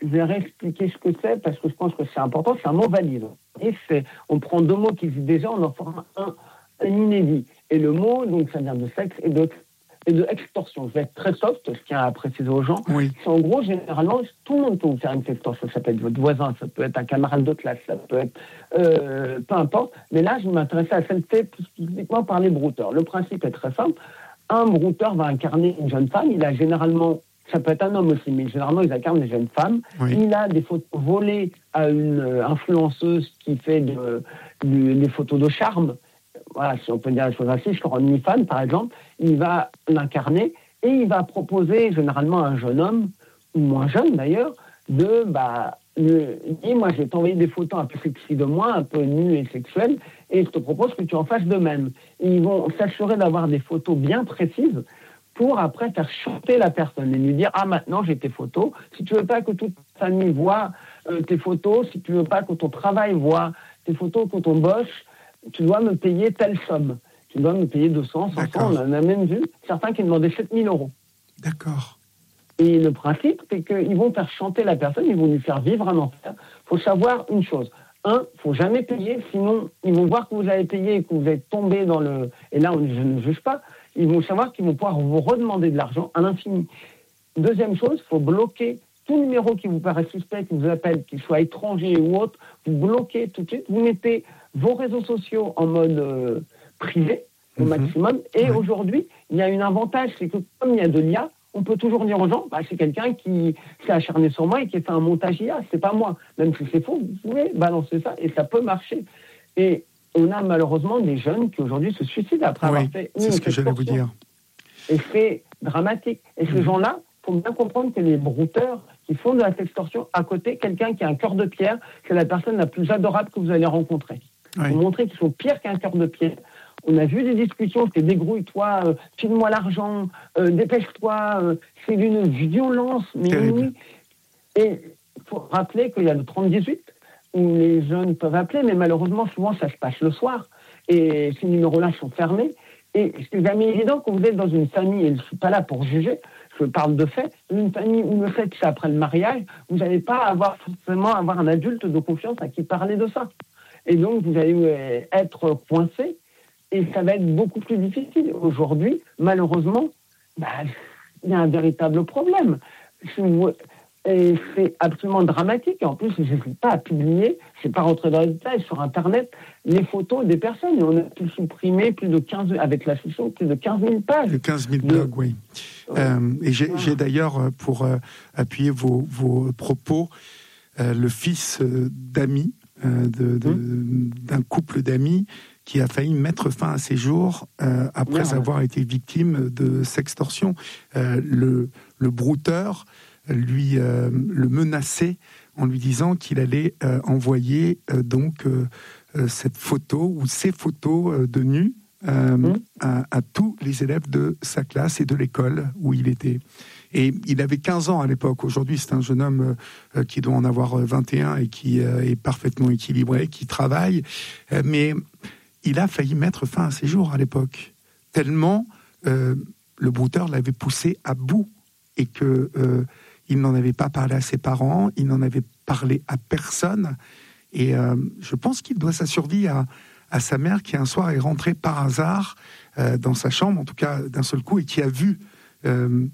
je vais réexpliquer ce que c'est, parce que je pense que c'est important, c'est un mot valise. Et c'est, on prend deux mots qui existent déjà, on en forme un, un inédit. Et le mot, donc ça vient de sexe et de, et de extorsion. Je vais être très soft, je tiens à préciser aux gens. Oui. C'est en gros, généralement, tout le monde peut vous faire une extorsion. Ça peut être votre voisin, ça peut être un camarade de classe, ça peut être... Euh, peu importe. Mais là, je m'intéressais à celle faite spécifiquement par les brouteurs. Le principe est très simple. Un brouteur va incarner une jeune femme. Il a généralement... Ça peut être un homme aussi, mais généralement, ils incarnent des jeunes femmes. Oui. Il a des photos volées à une influenceuse qui fait de, de, des photos de charme. Voilà, si on peut dire les choses ainsi, sur OnlyFans, par exemple. Il va l'incarner et il va proposer généralement à un jeune homme, ou moins jeune d'ailleurs, de, bah, le, dis, moi, je vais t'envoyer des photos un peu sexy de moi, un peu nues et sexuelles, et je te propose que tu en fasses de même. Et ils vont s'assurer d'avoir des photos bien précises pour après faire chanter la personne et lui dire « Ah, maintenant, j'ai tes photos. Si tu veux pas que toute ta famille voit euh, tes photos, si tu veux pas que ton travail voit tes photos, que ton boss, tu dois me payer telle somme. Tu dois me payer deux cents, cinq cents. » On en a même vu certains qui demandaient sept mille euros. D'accord. Et le principe, c'est qu'ils vont faire chanter la personne, ils vont lui faire vivre un enfer. Il faut savoir une chose. Un, il ne faut jamais payer, sinon ils vont voir que vous avez payé et que vous êtes tombé dans le... Et là, on, je ne juge pas. Ils vont savoir qu'ils vont pouvoir vous redemander de l'argent à l'infini. Deuxième chose, il faut bloquer tout numéro qui vous paraît suspect, qui vous appelle, qu'il soit étranger ou autre. Vous bloquez tout de suite. Vous mettez vos réseaux sociaux en mode euh, privé au mmh. maximum. Et mmh. aujourd'hui, il y a un avantage, c'est que comme il y a de l'I A, on peut toujours dire aux gens, bah, c'est quelqu'un qui s'est acharné sur moi et qui a fait un montage I A. C'est pas moi. Même si c'est faux, vous pouvez balancer ça et ça peut marcher. Et on a malheureusement des jeunes qui aujourd'hui se suicident après oui, avoir fait une c'est ce que j'allais vous dire. Et c'est dramatique. Et ces mmh. gens-là, il faut bien comprendre que les brouteurs qui font de la sextorsion, à côté, quelqu'un qui a un cœur de pierre, c'est la personne la plus adorable que vous allez rencontrer. Oui. Pour montrer qu'ils sont pires qu'un cœur de pierre. On a vu des discussions, c'est dégrouille-toi, euh, file-moi l'argent, euh, dépêche-toi, euh, c'est d'une violence, mais inouïe. Et il faut rappeler qu'il y a le trente dix-huit, où les jeunes peuvent appeler, mais malheureusement, souvent, ça se passe le soir. Et ces numéros-là sont fermés. Et c'est jamais évident que vous êtes dans une famille, et je ne suis pas là pour juger, je parle de fait, une famille où le fait que c'est après le mariage, vous n'allez pas avoir forcément avoir un adulte de confiance à qui parler de ça. Et donc, vous allez être coincé, et ça va être beaucoup plus difficile. Aujourd'hui, malheureusement, bah, il y a un véritable problème. Et c'est absolument dramatique. Et en plus, je n'hésite pas à publier, je ne vais pas rentrer dans les détails, sur Internet, les photos des personnes. Et on a pu supprimer plus de quinze, avec la solution, plus de quinze mille pages. De quinze mille blogs, de... oui. Ouais. Euh, et j'ai, voilà. j'ai d'ailleurs, pour euh, appuyer vos, vos propos, euh, le fils euh, d'amis, euh, de, de, hum. d'un couple d'amis, qui a failli mettre fin à ses jours euh, après ouais, avoir ouais. été victime de sextorsion. Euh, le, le brouteur lui euh, le menaçait en lui disant qu'il allait euh, envoyer euh, donc euh, euh, cette photo ou ces photos euh, de nu euh, mmh. à, à tous les élèves de sa classe et de l'école où il était. Et il avait quinze ans à l'époque. Aujourd'hui, c'est un jeune homme euh, qui doit en avoir vingt et un et qui euh, est parfaitement équilibré, qui travaille. Euh, mais il a failli mettre fin à ses jours à l'époque. Tellement euh, le brouteur l'avait poussé à bout et que euh, il n'en avait pas parlé à ses parents, il n'en avait parlé à personne. Et euh, je pense qu'il doit sa survie à, à sa mère qui un soir est rentrée par hasard euh, dans sa chambre, en tout cas d'un seul coup, et qui a vu euh,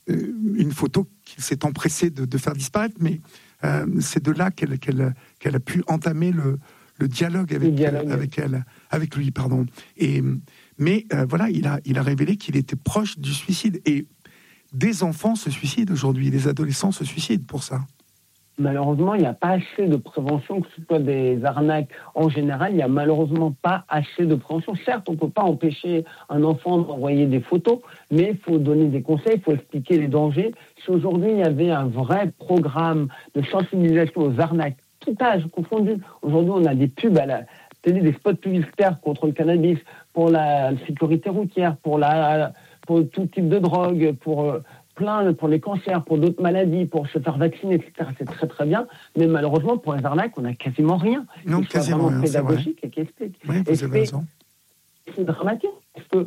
une photo qu'il s'est empressé de, de faire disparaître. Mais euh, c'est de là qu'elle, qu'elle, qu'elle a pu entamer le, le dialogue avec, le dialogue. Euh, avec elle, avec lui, pardon. Et, mais euh, voilà, il a, il a révélé qu'il était proche du suicide. Et des enfants se suicident aujourd'hui, des adolescents se suicident pour ça. Malheureusement, il n'y a pas assez de prévention, que ce soit des arnaques en général, il n'y a malheureusement pas assez de prévention. Certes, on ne peut pas empêcher un enfant d'envoyer des photos, mais il faut donner des conseils, il faut expliquer les dangers. Si aujourd'hui, il y avait un vrai programme de sensibilisation aux arnaques, tout âge confondu, aujourd'hui, on a des pubs à la télé, des spots publicitaires contre le cannabis, pour la sécurité routière, pour la... pour tout type de drogue, pour euh, plein, pour les cancers, pour d'autres maladies, pour se faire vacciner, et cetera. C'est très très bien, mais malheureusement pour les arnaques, on n'a quasiment rien. Non, qui quasiment soit rien, pédagogique et qui explique. Oui, vous et avez c'est, raison. c'est dramatique, parce que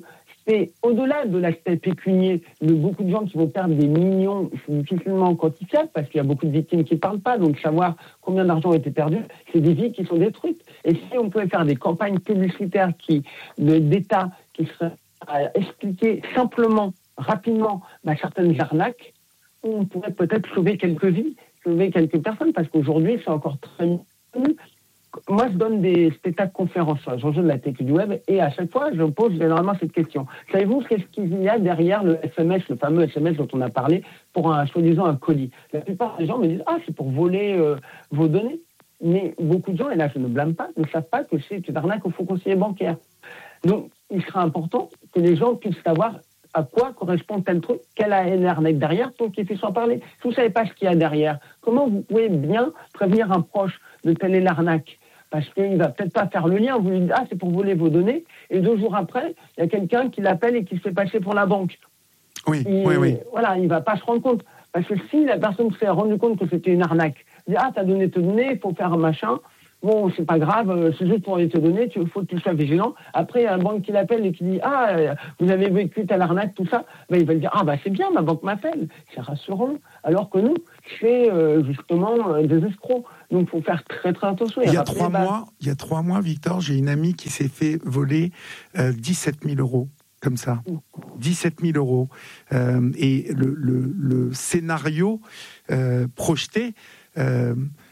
c'est au-delà de l'aspect pécunier de beaucoup de gens qui vont perdre des millions, c'est difficilement quantifiable parce qu'il y a beaucoup de victimes qui ne parlent pas, donc savoir combien d'argent a été perdu, c'est des vies qui sont détruites. Et si on pouvait faire des campagnes publicitaires qui, de, d'État qui seraient à expliquer simplement, rapidement, bah, certaines arnaques, on pourrait peut-être sauver quelques vies, sauver quelques personnes, parce qu'aujourd'hui, c'est encore très connu. Moi, je donne des spectacles conférences sur les enjeux de la tech du web, et à chaque fois, je pose généralement cette question. Savez-vous qu'est-ce qu'il y a derrière le S M S, le fameux S M S dont on a parlé, pour un, soi-disant, un colis? La plupart des gens me disent « Ah, c'est pour voler euh, vos données ». Mais beaucoup de gens, et là je ne blâme pas, ne savent pas que c'est une arnaque au faux conseiller bancaire. Donc, il sera important que les gens puissent savoir à quoi correspond tel truc, quelle a une arnaque derrière, pour qu'ils puissent en parler. Si vous ne savez pas ce qu'il y a derrière, comment vous pouvez bien prévenir un proche de telle est l'arnaque? Parce qu'il ne va peut-être pas faire le lien, vous lui dites « Ah, c'est pour voler vos données », et deux jours après, il y a quelqu'un qui l'appelle et qui se fait passer pour la banque. Oui, et, oui, oui. Voilà, il ne va pas se rendre compte. Parce que si la personne s'est rendue compte que c'était une arnaque, il dit « Ah, t'as donné tes données, il faut faire un machin », bon, c'est pas grave, c'est juste pour les te donner, il faut que tu sois vigilant. Après, il y a un banque qui l'appelle et qui dit « Ah, vous avez vécu telle arnaque, tout ça », ben, il va dire « Ah, bah c'est bien, ma banque m'appelle », c'est rassurant. Alors que nous, c'est euh, justement euh, des escrocs. Donc, il faut faire très, très attention. Il y a après, trois bah... mois, il y a trois mois, Victor, j'ai une amie qui s'est fait voler euh, dix-sept mille euros. Comme ça, dix-sept mille euros. Euh, et le, le, le scénario euh, projeté, euh,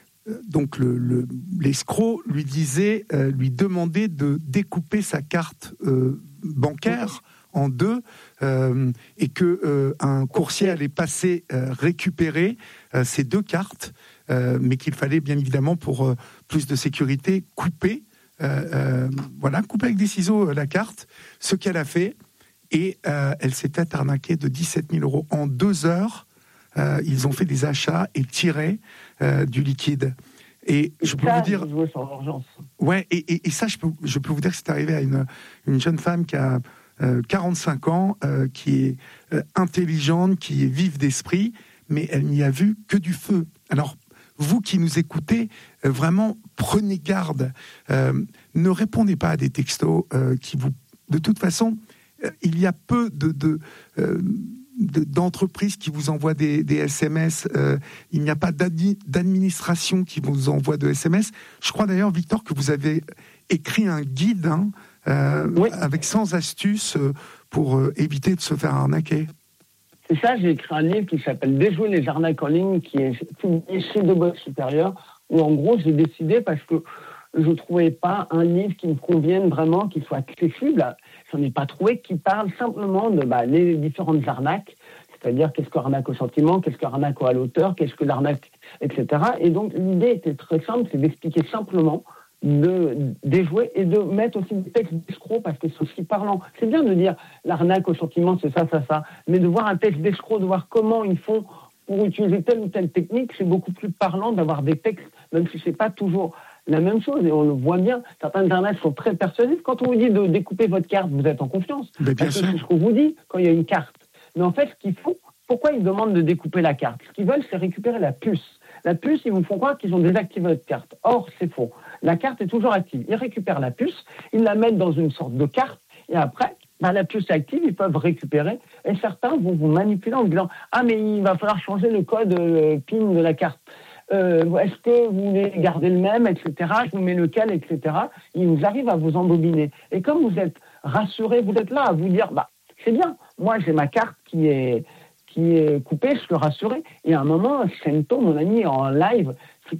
donc le, le, l'escroc lui disait, euh, lui demandait de découper sa carte euh, bancaire en deux euh, et que euh, un coursier allait passer euh, récupérer euh, ces deux cartes, euh, mais qu'il fallait bien évidemment pour euh, plus de sécurité couper. Euh, euh, voilà, couper avec des ciseaux euh, la carte, ce qu'elle a fait, et euh, elle s'était arnaquée de dix-sept mille euros. En deux heures, euh, ils ont fait des achats et tiré euh, du liquide. Et, et je peux ça, vous dire... Jouer sur l'urgence. Ouais, et, et, et ça, je peux, je peux vous dire que c'est arrivé à une, une jeune femme qui a euh, quarante-cinq ans, euh, qui est euh, intelligente, qui est vive d'esprit, mais elle n'y a vu que du feu. Alors, vous qui nous écoutez, euh, vraiment, prenez garde. Euh, ne répondez pas à des textos euh, qui vous... De toute façon, euh, il y a peu de, de, euh, de, d'entreprises qui vous envoient des, des S M S. Euh, il n'y a pas d'admi- d'administration qui vous envoie de S M S. Je crois d'ailleurs, Victor, que vous avez écrit un guide hein, euh, oui. avec cent astuces pour euh, éviter de se faire arnaquer. C'est ça, j'ai écrit un livre qui s'appelle « Déjouer les arnaques en ligne » qui est publié chez De Bois Supérieur, où en gros j'ai décidé parce que je ne trouvais pas un livre qui me convienne vraiment, qui soit accessible. Je n'en ai pas trouvé, qui parle simplement de bah, les différentes arnaques, c'est-à-dire qu'est-ce que l'arnaque au sentiment, qu'est-ce que l'arnaque à l'auteur, qu'est-ce que l'arnaque, et cetera. Et donc l'idée était très simple, c'est d'expliquer simplement, de déjouer et de mettre aussi des textes d'escrocs parce que c'est aussi parlant. C'est bien de dire l'arnaque au sentiment, c'est ça, ça, ça, mais de voir un texte d'escroc, de voir comment ils font pour utiliser telle ou telle technique, c'est beaucoup plus parlant d'avoir des textes, même si c'est pas toujours la même chose, et on le voit bien. Certaines arnaques sont très persuasives. Quand on vous dit de découper votre carte, vous êtes en confiance. Mais bien parce sûr. que c'est ce qu'on vous dit quand il y a une carte. Mais en fait, ce qu'ils font, pourquoi ils demandent de découper la carte? Ce qu'ils veulent, c'est récupérer la puce. La puce, ils vous font croire qu'ils ont désactivé votre carte. Or, c'est faux. La carte est toujours active. Ils récupèrent la puce, ils la mettent dans une sorte de carte, et après, bah, la puce est active, ils peuvent récupérer. Et certains vont vous manipuler en disant « Ah, mais il va falloir changer le code euh, P I N de la carte. Euh, est-ce que vous voulez garder le même, et cetera. Je vous mets lequel, et cetera. Ils vous arrivent à vous embobiner. Et comme vous êtes rassuré, vous êtes là à vous dire bah, « C'est bien, moi j'ai ma carte qui est... » qui est coupé, je suis rassuré. Et à un moment, Sento, mon ami en live,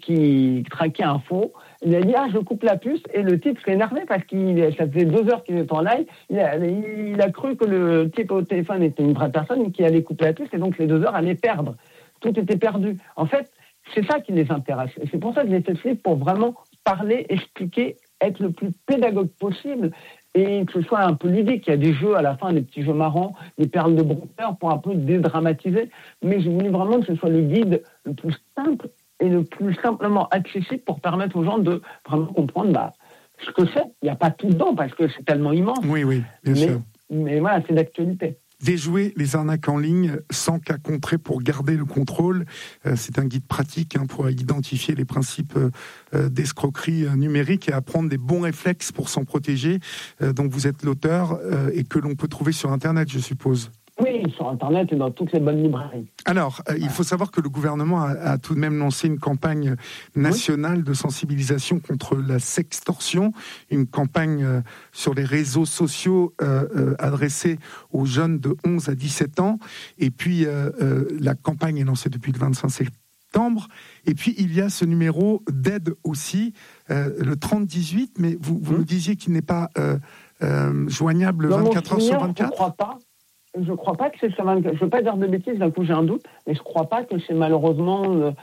qui traquait un faux, il a dit « Ah, je coupe la puce ». Et le type s'est énervé parce que ça faisait deux heures qu'il était en live. Il a, il a cru que le type au téléphone était une vraie personne qui allait couper la puce et donc les deux heures allaient perdre. Tout était perdu. En fait, c'est ça qui les intéresse. Et c'est pour ça que j'ai fait ce livre, pour vraiment parler, expliquer, être le plus pédagogue possible et que ce soit un peu ludique. Il y a des jeux à la fin, des petits jeux marrants, des perles de bronzeur pour un peu dédramatiser. Mais j'ai voulu vraiment que ce soit le guide le plus simple et le plus simplement accessible pour permettre aux gens de vraiment comprendre bah, ce que c'est. Il n'y a pas tout dedans parce que c'est tellement immense. Oui, oui, bien mais, sûr. Mais voilà, c'est d'actualité. Déjouer les arnaques en ligne sans cas concret pour garder le contrôle. Euh, c'est un guide pratique hein, pour identifier les principes euh, d'escroquerie euh, numérique et apprendre des bons réflexes pour s'en protéger. Euh, donc vous êtes l'auteur euh, et que l'on peut trouver sur Internet, je suppose. Oui, sur Internet et dans toutes les bonnes librairies. Alors, euh, il faut savoir que le gouvernement a, a tout de même lancé une campagne nationale oui. de sensibilisation contre la sextorsion, une campagne euh, sur les réseaux sociaux euh, euh, adressée aux jeunes de onze à dix-sept ans. Et puis, euh, euh, la campagne est lancée depuis le vingt-cinq septembre. Et puis, il y a ce numéro d'aide aussi, euh, le trente dix-huit, mais vous, vous mmh. nous disiez qu'il n'est pas euh, euh, joignable dans vingt-quatre heures sur vingt-quatre. Je ne crois pas. Je ne crois pas que c'est sur vingt-quatre. Je ne veux pas dire de bêtises, d'un coup j'ai un doute, mais je ne crois pas que c'est malheureusement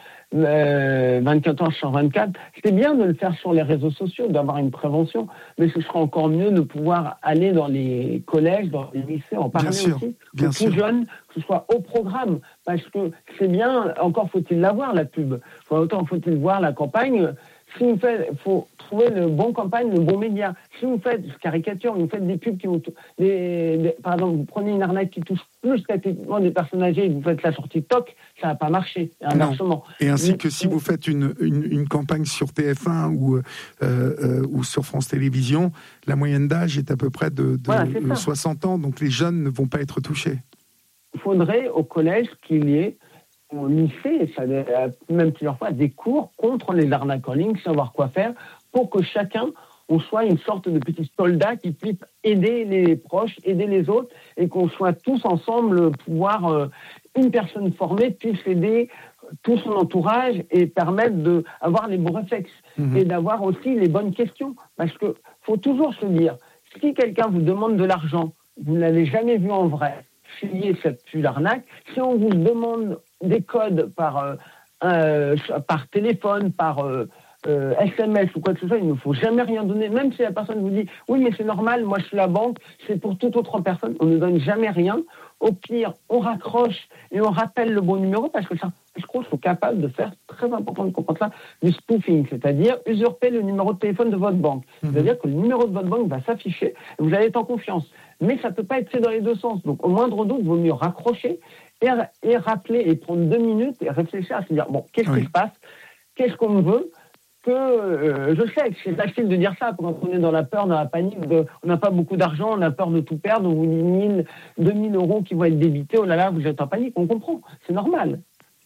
euh, vingt-quatre heures sur vingt-quatre. C'est bien de le faire sur les réseaux sociaux, d'avoir une prévention, mais ce serait encore mieux de pouvoir aller dans les collèges, dans les lycées, en parler bien aussi, bien aux plus jeunes, que ce soit au programme, parce que c'est bien, encore faut-il la voir, la pub. Autant faut-il voir la campagne. Si vous faites, faut trouver le bon campagne, le bon média. Si vous faites, je caricature, vous faites des pubs qui vous, des, des, par exemple, vous prenez une arnaque qui touche plus qu'effectivement des personnes âgées et vous faites la sur TikTok, ça va pas marcher, inversement. Et ainsi Mais, que si vous faites une, une, une campagne sur T F un ou, euh, euh, ou sur France Télévisions, la moyenne d'âge est à peu près de, de voilà, soixante ans, donc les jeunes ne vont pas être touchés. Il faudrait au collège qu'il y ait au lycée, ça, même plusieurs fois, des cours contre les arnaques en ligne, savoir quoi faire, pour que chacun, on soit une sorte de petit soldat qui puisse aider les proches, aider les autres, et qu'on soit tous ensemble, pouvoir, euh, une personne formée puisse aider tout son entourage et permettre d'avoir les bons réflexes, mmh. et d'avoir aussi les bonnes questions. Parce qu'il faut toujours se dire, si quelqu'un vous demande de l'argent, vous ne l'avez jamais vu en vrai, fuyez cette pue l'arnaque. Si on vous demande des codes par, euh, euh, par téléphone, par euh, euh, S M S ou quoi que ce soit, il ne faut jamais rien donner. Même si la personne vous dit « Oui, mais c'est normal, moi je suis la banque, c'est pour toute autre personne », on ne donne jamais rien. Au pire, on raccroche et on rappelle le bon numéro parce que ça, je crois qu'ils sont capables de faire, très important de comprendre ça, du spoofing, c'est-à-dire usurper le numéro de téléphone de votre banque. Mmh. C'est-à-dire que le numéro de votre banque va s'afficher et vous allez être en confiance. Mais ça ne peut pas être fait dans les deux sens. Donc, au moindre doute, il vaut mieux raccrocher et, et rappeler et prendre deux minutes et réfléchir à se dire, bon, qu'est-ce oui. qui se passe? Qu'est-ce qu'on me veut? Que euh, je sais que c'est facile de dire ça quand on est dans la peur, dans la panique, de, on n'a pas beaucoup d'argent, on a peur de tout perdre, on vous dit mille, deux mille euros qui vont être débités, oh là là, vous êtes en panique, on comprend, c'est normal.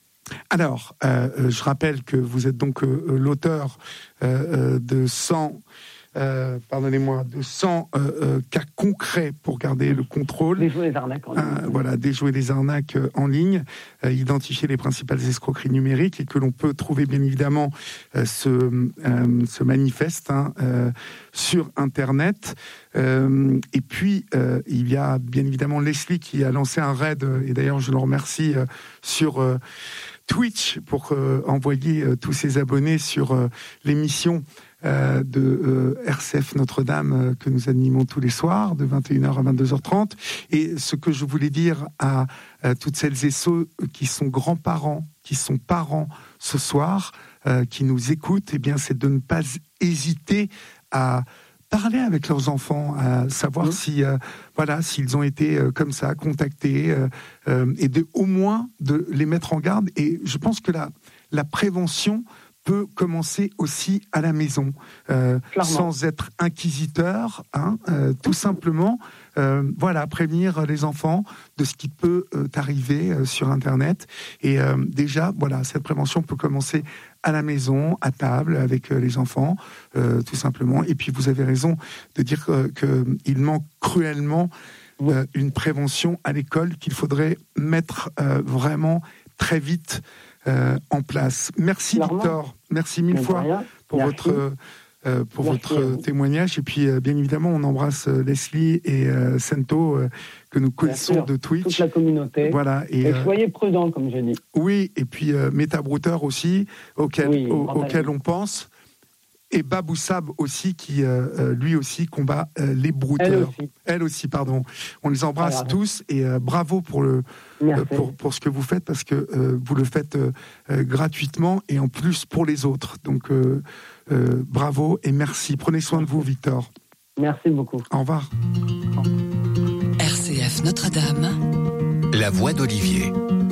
Alors, euh, je rappelle que vous êtes donc euh, l'auteur euh, de cent... Euh, pardonnez-moi, de cent euh, euh, cas concrets pour garder le contrôle. Déjouer les arnaques en ligne. Euh, voilà, déjouer les arnaques euh, en ligne, euh, identifier les principales escroqueries numériques et que l'on peut trouver bien évidemment euh, ce, euh, ce manifeste hein, euh, sur Internet. Euh, et puis, euh, il y a bien évidemment Leslie qui a lancé un raid, et d'ailleurs je le remercie, euh, sur... Euh, Twitch pour euh, envoyer euh, tous ses abonnés sur euh, l'émission euh, de euh, R C F Notre-Dame euh, que nous animons tous les soirs de vingt et une heures à vingt-deux heures trente. Et ce que je voulais dire à, à toutes celles et ceux qui sont grands-parents, qui sont parents ce soir, euh, qui nous écoutent, eh bien, c'est de ne pas hésiter à parler avec leurs enfants, à savoir mmh. si, euh, voilà, s'ils ont été euh, comme ça contactés, euh, euh, et de au moins de les mettre en garde. Et je pense que la, la prévention peut commencer aussi à la maison, euh, sans être inquisiteur, hein, euh, tout simplement, euh, voilà, prévenir les enfants de ce qui peut euh, arriver euh, sur Internet. Et euh, déjà, voilà, cette prévention peut commencer à la maison, à table, avec euh, les enfants, euh, tout simplement. Et puis, vous avez raison de dire euh, qu'il manque cruellement euh, une prévention à l'école qu'il faudrait mettre euh, vraiment très vite Euh, en place. Merci Clairement. Victor, merci mille Mais fois rien. pour merci. votre euh, pour merci votre témoignage et puis euh, bien évidemment on embrasse euh, Leslie et euh, Sento euh, que nous connaissons de Twitch. Toute la communauté. Voilà et, et soyez prudents comme je dis. Oui et puis euh, Metabrouter aussi auquel oui, au, auquel on pense. Et Babou Sab aussi, qui euh, lui aussi combat euh, les brouteurs. Elle aussi. Elle aussi, pardon. On les embrasse Alors, tous et euh, bravo pour, le, euh, pour, pour ce que vous faites parce que euh, vous le faites euh, euh, gratuitement et en plus pour les autres. Donc euh, euh, bravo et merci. Prenez soin de vous, Victor. Merci beaucoup. Au revoir. R C F Notre-Dame, la voix d'Olivier.